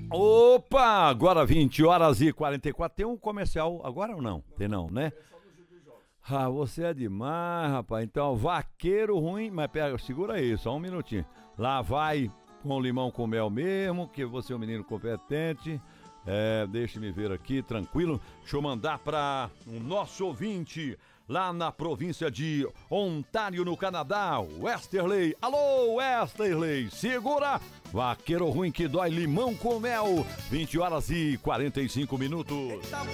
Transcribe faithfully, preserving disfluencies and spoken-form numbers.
Opa, agora vinte horas e quarenta e quatro. Tem um comercial agora ou não? Tem não, né? Ah, você é demais, rapaz. Então, vaqueiro ruim, mas pega, segura aí, só um minutinho. Lá vai com limão com mel mesmo, que você é um menino competente. É, deixe-me ver aqui, tranquilo. Deixa eu mandar para o nosso ouvinte lá na província de Ontário, no Canadá, Westerley. Alô, Westerley, segura! Vaqueiro ruim que dói, limão com mel. vinte horas e quarenta e cinco minutos.